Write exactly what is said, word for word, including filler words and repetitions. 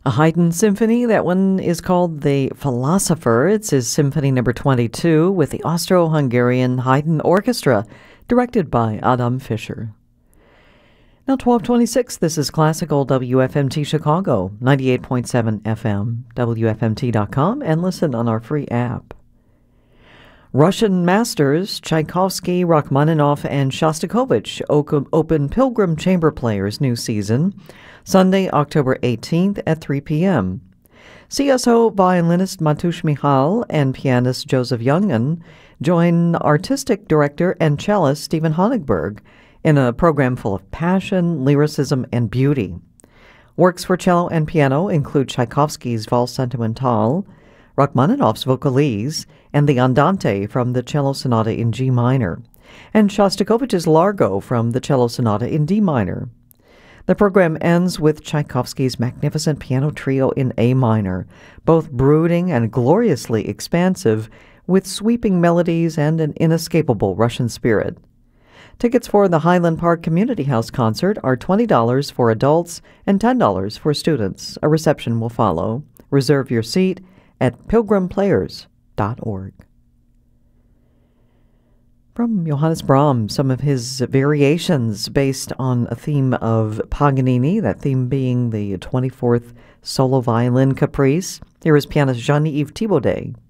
A Haydn symphony. That one is called The Philosopher. It's his symphony number twenty-two with the Austro-Hungarian Haydn Orchestra, directed by Adam Fischer. Now twelve twenty-six, this is Classical W F M T Chicago, ninety-eight point seven F M, W F M T dot com, and listen on our free app. Russian masters Tchaikovsky, Rachmaninoff, and Shostakovich open Pilgrim Chamber Players' new season, Sunday, October eighteenth at three p.m. C S O violinist Matush Michal and pianist Joseph Youngen join artistic director and cellist Stephen Honigberg in a program full of passion, lyricism, and beauty. Works for cello and piano include Tchaikovsky's Valse Sentimentale, Rachmaninoff's Vocalise, and the Andante from the Cello Sonata in G minor, and Shostakovich's Largo from the Cello Sonata in D minor. The program ends with Tchaikovsky's magnificent piano trio in A minor, both brooding and gloriously expansive, with sweeping melodies and an inescapable Russian spirit. Tickets for the Highland Park Community House concert are twenty dollars for adults and ten dollars for students. A reception will follow. Reserve your seat at pilgrim players dot org. From Johannes Brahms, some of his variations based on a theme of Paganini, that theme being the twenty-fourth Solo Violin Caprice. Here is pianist Jean-Yves Thibaudet.